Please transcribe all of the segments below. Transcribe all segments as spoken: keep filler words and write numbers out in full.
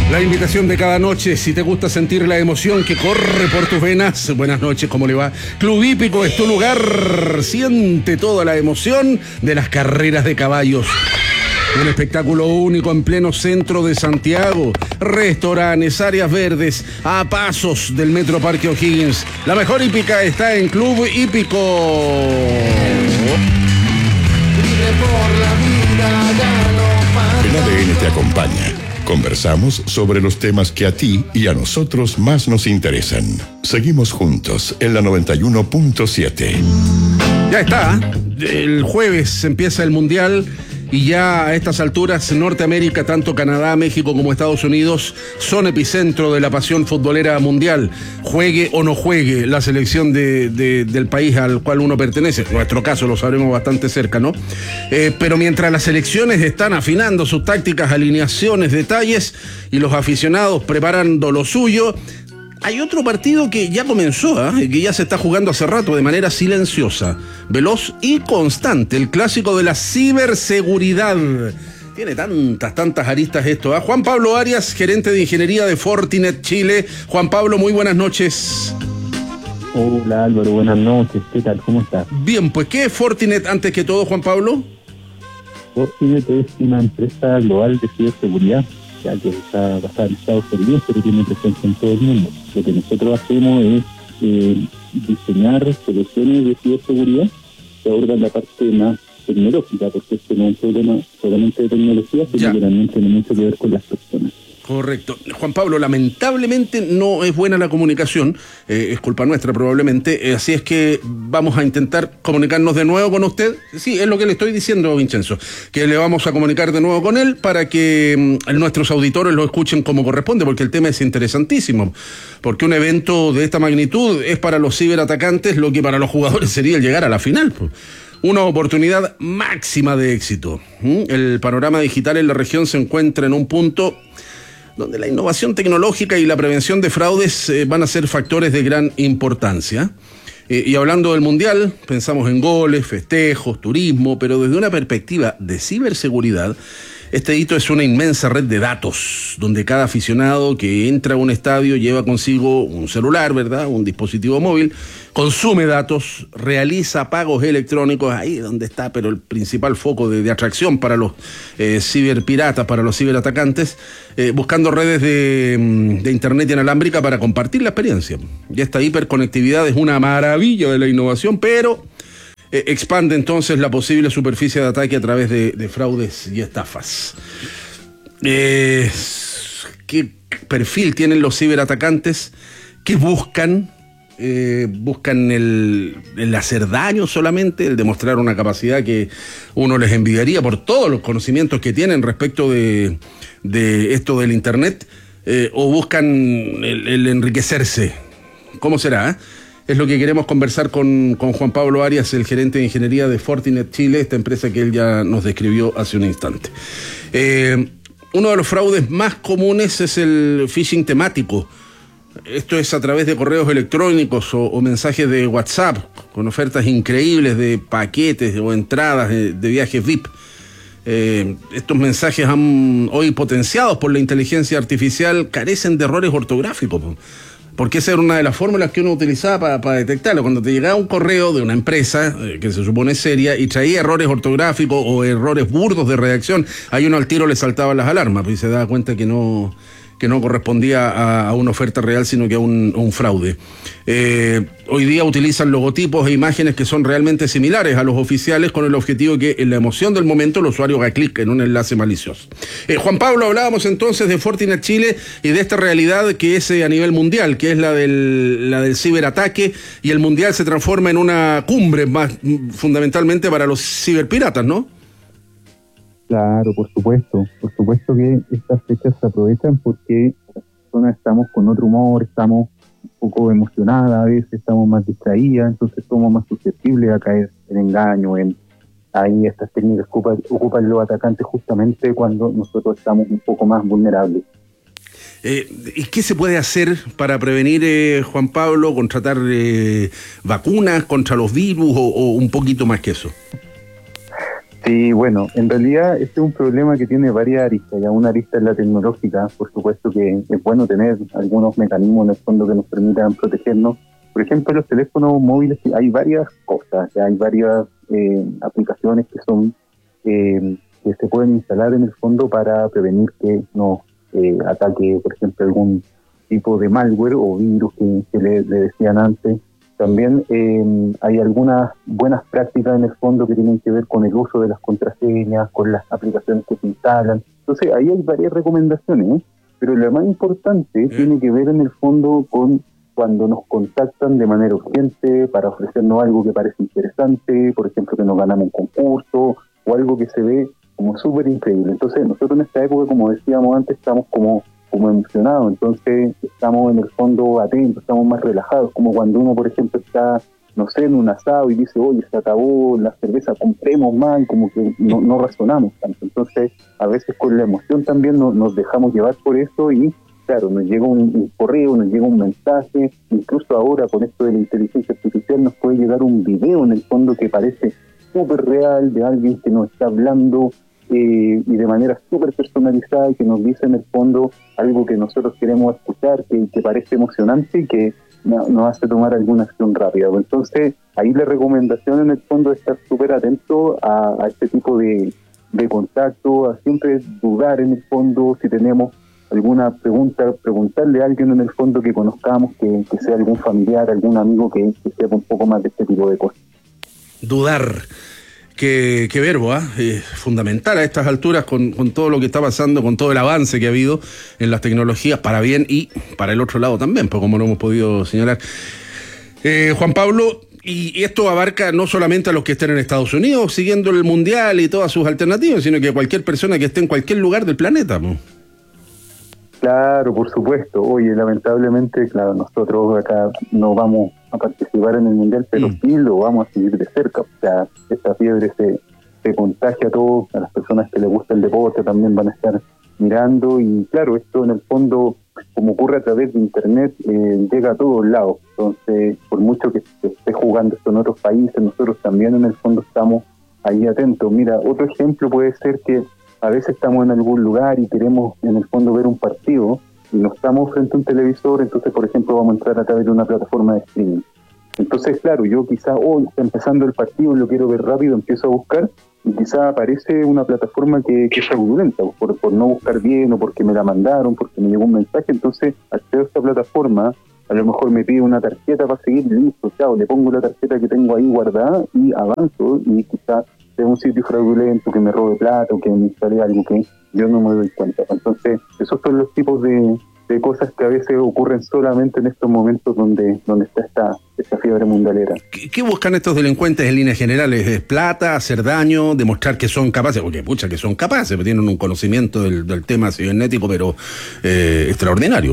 La invitación de cada noche, si te gusta sentir la emoción que corre por tus venas, buenas noches, ¿cómo le va? Club Hípico es tu lugar, siente toda la emoción de las carreras de caballos. Un espectáculo único en pleno centro de Santiago, restaurantes, áreas verdes, a pasos del Metro Parque O'Higgins. La mejor hípica está en Club Hípico. El A D N te acompaña. Conversamos sobre los temas que a ti y a nosotros más nos interesan. Seguimos juntos en la noventa y uno punto siete. Ya está, el jueves empieza el Mundial y ya a estas alturas Norteamérica, tanto Canadá, México como Estados Unidos, son epicentro de la pasión futbolera mundial. Juegue o no juegue la selección de, de, del país al cual uno pertenece, en nuestro caso lo sabremos bastante cerca, ¿no? Eh, pero mientras las selecciones están afinando sus tácticas, alineaciones, detalles, y los aficionados preparando lo suyo, hay otro partido que ya comenzó, ¿eh? que ya se está jugando hace rato de manera silenciosa, veloz y constante, el clásico de la ciberseguridad. Tiene tantas, tantas aristas esto. ¿eh? Juan Pablo Arias, gerente de ingeniería de Fortinet Chile. Juan Pablo, muy buenas noches. Hola Álvaro, buenas noches. ¿Qué tal? ¿Cómo estás? Bien, pues ¿qué es Fortinet antes que todo, Juan Pablo? Fortinet es una empresa global de ciberseguridad, ya que está basada en Estados Unidos, pero tiene presencia en todo el mundo. Lo que nosotros hacemos es eh, diseñar soluciones de ciberseguridad que abordan la parte más tecnológica, porque este no es un problema solamente de tecnología, sino que también tiene mucho que ver con las personas. Correcto. Juan Pablo, lamentablemente no es buena la comunicación, eh, es culpa nuestra probablemente, eh, así es que vamos a intentar comunicarnos de nuevo con usted. Sí, es lo que le estoy diciendo, Vincenzo, que le vamos a comunicar de nuevo con él para que mm, nuestros auditores lo escuchen como corresponde, porque el tema es interesantísimo, porque un evento de esta magnitud es para los ciberatacantes lo que para los jugadores sería el llegar a la final, pues. Una oportunidad máxima de éxito. ¿Mm? El panorama digital en la región se encuentra en un punto donde la innovación tecnológica y la prevención de fraudes eh, van a ser factores de gran importancia. Eh, y hablando del Mundial, pensamos en goles, festejos, turismo, pero desde una perspectiva de ciberseguridad, este hito es una inmensa red de datos, donde cada aficionado que entra a un estadio lleva consigo un celular, ¿verdad?, un dispositivo móvil, consume datos, realiza pagos electrónicos, ahí donde está, pero el principal foco de, de atracción para los eh, ciberpiratas, para los ciberatacantes, eh, buscando redes de, de internet inalámbrica para compartir la experiencia. Y esta hiperconectividad es una maravilla de la innovación, pero Eh, expande entonces la posible superficie de ataque a través de, de fraudes y estafas. Eh, ¿Qué perfil tienen los ciberatacantes? ¿Qué buscan? Eh, ¿Buscan el, el hacer daño solamente? ¿El demostrar una capacidad que uno les envidiaría por todos los conocimientos que tienen respecto de, de esto del Internet? Eh, ¿O buscan el, el enriquecerse? ¿Cómo será, eh? Es lo que queremos conversar con, con Juan Pablo Arias, el gerente de ingeniería de Fortinet Chile, esta empresa que él ya nos describió hace un instante. Eh, uno de los fraudes más comunes es el phishing temático. Esto es a través de correos electrónicos o, o mensajes de WhatsApp, con ofertas increíbles de paquetes o entradas de, de viajes V I P. Eh, estos mensajes han, hoy potenciados por la inteligencia artificial, carecen de errores ortográficos, porque esa era una de las fórmulas que uno utilizaba para, para detectarlo. Cuando te llegaba un correo de una empresa eh, que se supone seria y traía errores ortográficos o errores burdos de redacción, ahí uno al tiro le saltaban las alarmas y se daba cuenta que no, que no correspondía a, a una oferta real, sino que a un, a un fraude. Eh, hoy día utilizan logotipos e imágenes que son realmente similares a los oficiales, con el objetivo que en la emoción del momento el usuario haga clic en un enlace malicioso. Eh, Juan Pablo, hablábamos entonces de Fortinet Chile y de esta realidad que es eh, a nivel mundial, que es la del, la del ciberataque, y el mundial se transforma en una cumbre más fundamentalmente para los ciberpiratas, ¿no? Claro, por supuesto. Por supuesto que estas fechas se aprovechan porque las personas estamos con otro humor, estamos un poco emocionadas, a veces estamos más distraídas, entonces somos más susceptibles a caer en engaño, en ahí estas técnicas ocupan, ocupan los atacantes justamente cuando nosotros estamos un poco más vulnerables. Eh, ¿Y qué se puede hacer para prevenir, eh, Juan Pablo, contratar eh, vacunas contra los virus o, o un poquito más que eso? Sí, bueno, en realidad este es un problema que tiene varias aristas. Ya una arista es la tecnológica, por supuesto que es bueno tener algunos mecanismos en el fondo que nos permitan protegernos. Por ejemplo, los teléfonos móviles, hay varias cosas, ya hay varias eh, aplicaciones que son eh, que se pueden instalar en el fondo para prevenir que nos eh, ataque, por ejemplo, algún tipo de malware o virus que, que le, le decían antes. También eh, hay algunas buenas prácticas en el fondo que tienen que ver con el uso de las contraseñas, con las aplicaciones que se instalan. Entonces, ahí hay varias recomendaciones, ¿eh? Pero la más importante mm. tiene que ver en el fondo con cuando nos contactan de manera urgente para ofrecernos algo que parece interesante, por ejemplo, que nos ganamos un concurso o algo que se ve como súper increíble. Entonces, nosotros en esta época, como decíamos antes, estamos como como emocionados, entonces estamos en el fondo atentos, estamos más relajados, como cuando uno, por ejemplo, está, no sé, en un asado y dice, oye, se acabó la cerveza, compremos más, y como que no, no razonamos tanto. Entonces, a veces con la emoción también nos, nos dejamos llevar por eso y, claro, nos llega un, un correo, nos llega un mensaje, incluso ahora con esto de la inteligencia artificial nos puede llegar un video en el fondo que parece súper real de alguien que nos está hablando Eh, y de manera súper personalizada y que nos dice en el fondo algo que nosotros queremos escuchar, que, que parece emocionante y que no, nos hace tomar alguna acción rápida. Entonces, ahí la recomendación en el fondo es estar súper atento a, a este tipo de, de contacto, a siempre dudar en el fondo si tenemos alguna pregunta, preguntarle a alguien en el fondo que conozcamos, que, que sea algún familiar, algún amigo que, que sepa un poco más de este tipo de cosas. Dudar. Qué, qué verbo, ¿eh? Eh, fundamental a estas alturas con, con todo lo que está pasando, con todo el avance que ha habido en las tecnologías para bien y para el otro lado también, pues como lo hemos podido señalar. Eh, Juan Pablo, y esto abarca no solamente a los que estén en Estados Unidos siguiendo el Mundial y todas sus alternativas, sino que cualquier persona que esté en cualquier lugar del planeta, ¿no? Claro, por supuesto. Oye, lamentablemente, claro, nosotros acá no vamos a participar en el Mundial, pero mm. sí lo vamos a seguir de cerca. O sea, esta fiebre se, se contagia a todos, a las personas que les gusta el deporte también van a estar mirando y claro, esto en el fondo, como ocurre a través de Internet, eh, llega a todos lados. Entonces, por mucho que se esté jugando esto en otros países, nosotros también en el fondo estamos ahí atentos. Mira, otro ejemplo puede ser que a veces estamos en algún lugar y queremos en el fondo ver un partido y no estamos frente a un televisor, entonces por ejemplo vamos a entrar a través de una plataforma de streaming. Entonces claro, yo quizá hoy está empezando el partido y lo quiero ver rápido, empiezo a buscar y quizá aparece una plataforma que, que es fraudulenta, por, por no buscar bien o porque me la mandaron, porque me llegó un mensaje, entonces accedo a esta plataforma, a lo mejor me pide una tarjeta para seguir, listo, chao, le pongo la tarjeta que tengo ahí guardada y avanzo y quizá de un sitio fraudulento que me robe plata o que me instale algo que yo no me doy cuenta. Entonces, esos son los tipos de, de cosas que a veces ocurren solamente en estos momentos donde, donde está esta, esta fiebre mundialera. ¿Qué, ¿Qué buscan estos delincuentes en líneas generales? ¿Es plata, hacer daño, demostrar que son capaces? Porque, pucha, que son capaces, tienen un conocimiento del, del tema cibernético, pero eh, extraordinario.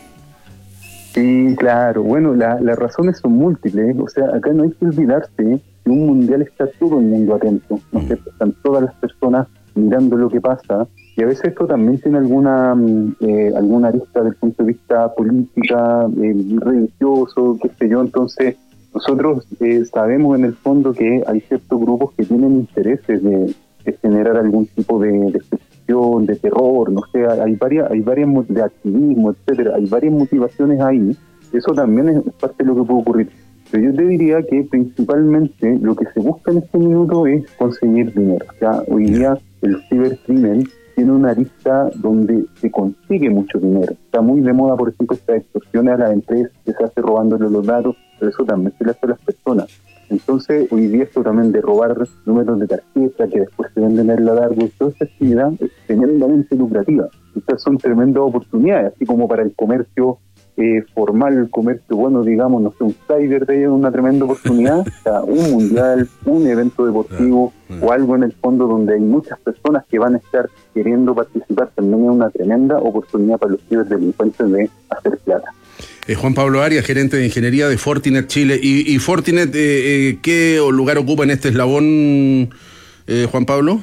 Sí, claro. Bueno, la, las razones son múltiples. O sea, acá no hay que olvidarse que un mundial está todo el mundo atento, ¿no es cierto? Están todas las personas mirando lo que pasa y a veces esto también tiene alguna eh, alguna arista desde el punto de vista política, eh, religioso, qué sé yo. Entonces nosotros eh, sabemos en el fondo que hay ciertos grupos que tienen intereses de, de generar algún tipo de, de expresión, de terror, no sé, hay varias, hay varias de activismo, etcétera, hay varias motivaciones ahí. Eso también es parte de lo que puede ocurrir. Pero yo te diría que principalmente lo que se busca en este minuto es conseguir dinero. O sea, hoy día el cibercrimen tiene una arista donde se consigue mucho dinero. Está muy de moda, por ejemplo, esta extorsión a las empresas que se hace robándole los datos, pero eso también se le hace a las personas. Entonces, hoy día esto también de robar números de tarjeta que después se venden en la larga, toda esta actividad es tremendamente lucrativa. Estas son tremendas oportunidades, así como para el comercio Eh, formal, el comercio, bueno, digamos, no sé, un Cyber Day es una tremenda oportunidad, o sea, un mundial, un evento deportivo o algo en el fondo donde hay muchas personas que van a estar queriendo participar, también es una tremenda oportunidad para los ciberdelincuentes de hacer plata. Eh, Juan Pablo Arias, gerente de ingeniería de Fortinet Chile. ¿Y, y Fortinet eh, eh, qué lugar ocupa en este eslabón, eh, Juan Pablo?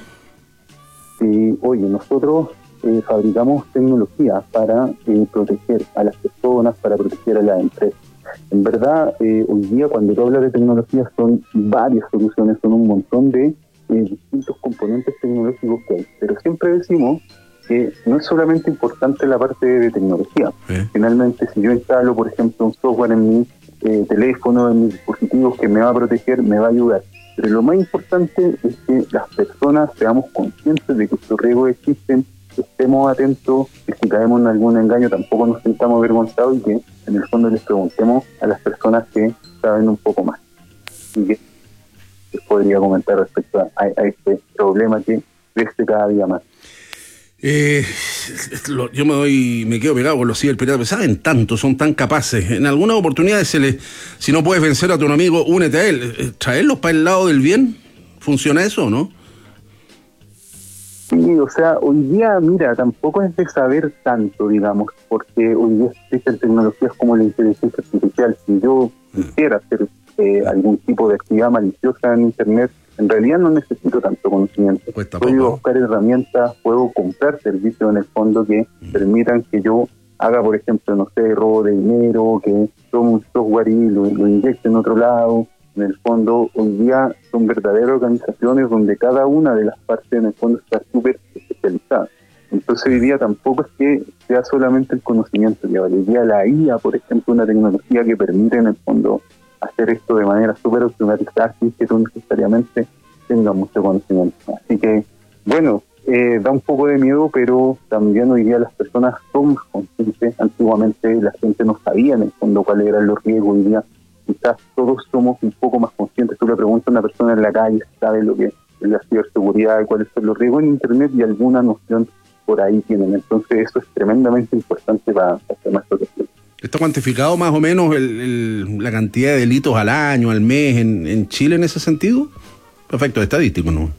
Sí, oye, nosotros Eh, fabricamos tecnología para eh, proteger a las personas, para proteger a las empresas. En verdad, eh, hoy día cuando tú hablas de tecnología son varias soluciones, son un montón de eh, distintos componentes tecnológicos que hay. Pero siempre decimos que no es solamente importante la parte de tecnología. Sí. Finalmente, si yo instalo, por ejemplo, un software en mi eh, teléfono, en mis dispositivos que me va a proteger, me va a ayudar. Pero lo más importante es que las personas seamos conscientes de que estos riesgos existen, que estemos atentos, que si caemos en algún engaño tampoco nos sintamos avergonzados y que en el fondo les preguntemos a las personas que saben un poco más. Y que les podría comentar respecto a, a este problema que crece cada día más. Eh, lo, yo me doy, me quedo pegado con los ciberpiratas, saben tanto, son tan capaces. En algunas oportunidades se les, si no puedes vencer a tu amigo, únete a él. Traerlos para el lado del bien, ¿funciona eso o no? Sí, o sea, hoy día, mira, tampoco es de saber tanto, digamos, porque hoy día existen tecnologías como la inteligencia artificial. Si yo quisiera hacer eh, algún tipo de actividad maliciosa en Internet, en realidad no necesito tanto conocimiento. Cuesta puedo poco. buscar herramientas, puedo comprar servicios en el fondo que mm. permitan que yo haga, por ejemplo, no sé, robo de dinero, que tome un software y lo, lo inyecte en otro lado. En el fondo, hoy día son verdaderas organizaciones donde cada una de las partes en el fondo está súper especializada. Entonces hoy día tampoco es que sea solamente el conocimiento. Hoy día la I A, por ejemplo, una tecnología que permite en el fondo hacer esto de manera súper automatizada sin que tú necesariamente tengas mucho conocimiento. Así que, bueno, eh, da un poco de miedo, pero también hoy día las personas son más conscientes. Antiguamente la gente no sabía en el fondo cuáles eran los riesgos. Hoy día quizás todos somos un poco más conscientes. Tú le preguntas a una persona en la calle, sabe lo que es la ciberseguridad, cuáles son los riesgos en Internet y alguna noción por ahí tienen. Entonces eso es tremendamente importante para hacer más protección. ¿Está cuantificado más o menos el, el, la cantidad de delitos al año, al mes en, en Chile en ese sentido? Perfecto, estadístico, ¿no?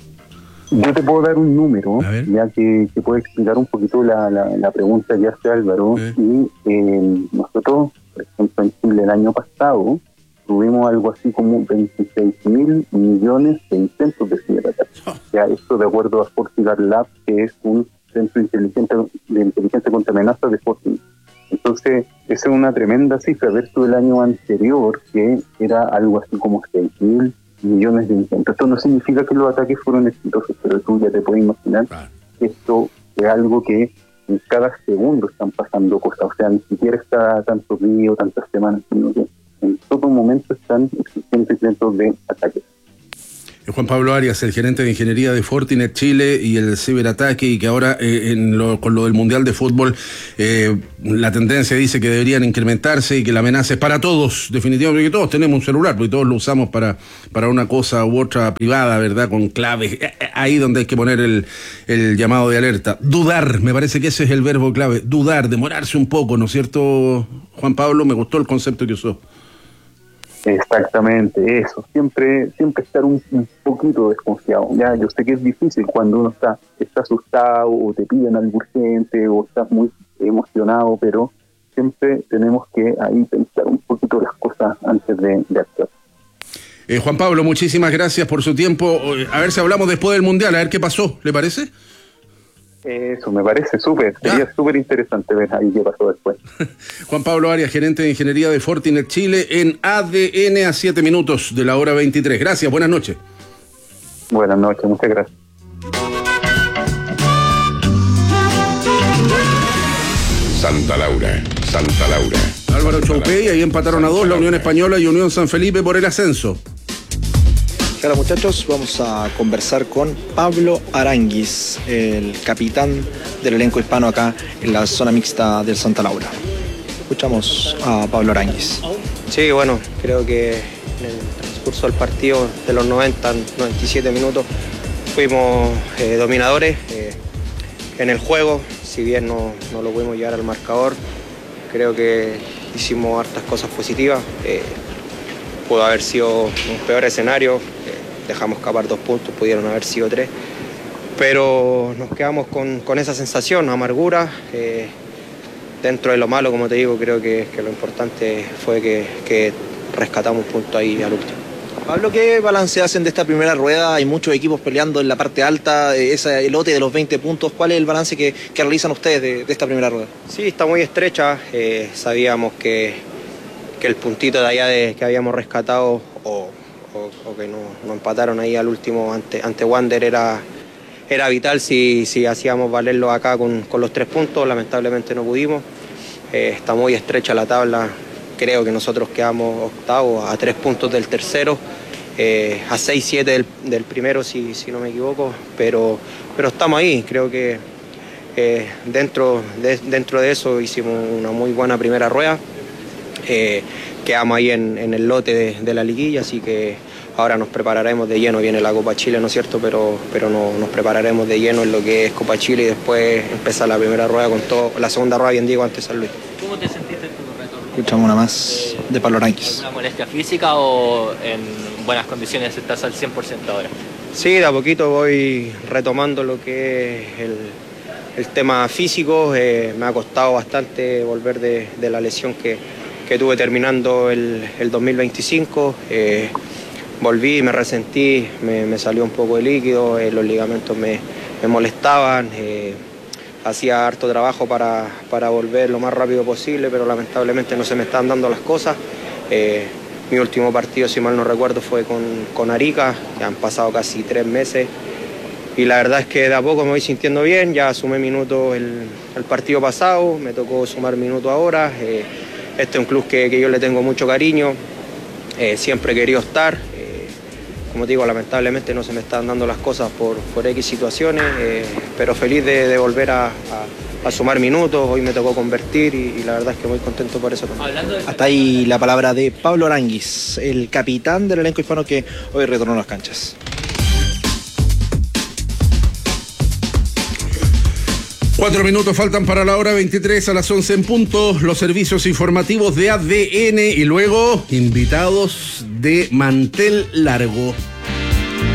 Yo te puedo dar un número, ya que, que puede explicar un poquito la, la, la pregunta que hace Álvaro. ¿Eh? Y eh, nosotros, por ejemplo, en Chile el año pasado, tuvimos algo así como veintiséis mil millones de intentos de ciberataques. Oh. Ya esto de acuerdo a Fortigar Lab, que es un centro inteligente de inteligencia contra amenazas de Fortigar. Entonces, esa es una tremenda cifra versus el año anterior, que era algo así como seis mil millones de intentos. Esto no significa que los ataques fueron exitosos, pero tú ya te puedes imaginar que esto es algo que en cada segundo están pasando cosas. O sea, ni siquiera está tantos días, tantas semanas, sino que en todo momento están existentes intentos de ataques. Juan Pablo Arias, el gerente de ingeniería de Fortinet Chile y el ciberataque, y que ahora eh, en lo, con lo del Mundial de Fútbol eh, la tendencia dice que deberían incrementarse y que la amenaza es para todos, definitivamente, porque todos tenemos un celular, porque todos lo usamos para, para una cosa u otra privada, ¿verdad? Con claves, ahí donde hay que poner el, el llamado de alerta. Dudar, me parece que ese es el verbo clave, dudar, demorarse un poco, ¿no es cierto, Juan Pablo? Me gustó el concepto que usó. Exactamente, eso, siempre siempre estar un, un poquito desconfiado. Ya, yo sé que es difícil cuando uno está, está asustado o te piden algo urgente o estás muy emocionado, pero siempre tenemos que ahí pensar un poquito las cosas antes de, de actuar. Eh, Juan Pablo, muchísimas gracias por su tiempo. A ver si hablamos después del Mundial, a ver qué pasó, ¿le parece? Eso me parece súper, sería súper interesante ver ahí qué pasó después. Juan Pablo Arias, gerente de ingeniería de Fortinet Chile, en A D N a siete minutos de la hora veintitrés. Gracias, buenas noches. Buenas noches, muchas gracias. Santa Laura, Santa Laura. Álvaro Choupey, ahí empataron a dos la Unión Española y Unión San Felipe por el ascenso. Hola muchachos, vamos a conversar con Pablo Aránguiz, el capitán del elenco hispano acá en la zona mixta del Santa Laura. Escuchamos a Pablo Aránguiz. Sí, bueno, creo que en el transcurso del partido de los noventa, noventa y siete minutos fuimos eh, dominadores eh, en el juego, si bien no, no lo pudimos llevar al marcador, creo que hicimos hartas cosas positivas. Eh, pudo haber sido un peor escenario, dejamos escapar dos puntos, pudieron haber sido tres, pero nos quedamos con, con esa sensación, amargura. Eh, dentro de lo malo, como te digo, creo que, que lo importante fue que, que rescatamos un punto ahí al último. Pablo, ¿qué balance hacen de esta primera rueda? Hay muchos equipos peleando en la parte alta, ese lote de los veinte puntos. ¿Cuál es el balance que, que realizan ustedes de, de esta primera rueda? Sí, está muy estrecha. Eh, sabíamos que, que el puntito de allá de, que habíamos rescatado o o, o que nos no empataron ahí al último ante, ante Wander era, era vital si, si hacíamos valerlo acá con, con los tres puntos. Lamentablemente no pudimos. Eh, está muy estrecha la tabla. Creo que nosotros quedamos octavos a tres puntos del tercero, eh, a seis siete del, del primero si, si no me equivoco, pero, pero estamos ahí. Creo que eh, dentro, de, dentro de eso hicimos una muy buena primera rueda. Eh, quedamos ahí en, en el lote de, de la liguilla, así que ahora nos prepararemos de lleno. Viene la Copa Chile, ¿no es cierto? Pero, pero no, nos prepararemos de lleno en lo que es Copa Chile y después empezar la primera rueda con todo, la segunda rueda, bien digo, ante San Luis. ¿Cómo te sentiste en tu retorno? Escuchamos una más de Pablo Aránguiz. ¿Una molestia física o en buenas condiciones estás al cien por ciento ahora? Sí, de a poquito voy retomando lo que es el, el tema físico. Eh, me ha costado bastante volver de, de la lesión que, que tuve terminando el, el dos mil veinticinco. Eh, volví, me resentí, me, me salió un poco de líquido, eh, los ligamentos me, me molestaban. Eh, hacía harto trabajo para, para volver lo más rápido posible, pero lamentablemente no se me están dando las cosas. Eh, mi último partido, si mal no recuerdo, fue con, con Arica, que han pasado casi tres meses. Y la verdad es que de a poco me voy sintiendo bien. Ya sumé minutos el, el partido pasado, me tocó sumar minutos ahora. Eh, este es un club que, que yo le tengo mucho cariño, eh, siempre he querido estar. Eh, como te digo, lamentablemente no se me están dando las cosas por, por X situaciones, eh, pero feliz de, de volver a, a, a sumar minutos. Hoy me tocó convertir y, y la verdad es que muy contento por eso también. Hasta ahí la palabra de Pablo Aránguiz, el capitán del elenco hispano que hoy retornó a las canchas. Cuatro minutos faltan para la hora veintitrés, a las once en punto, los servicios informativos de A D N y luego invitados de mantel largo.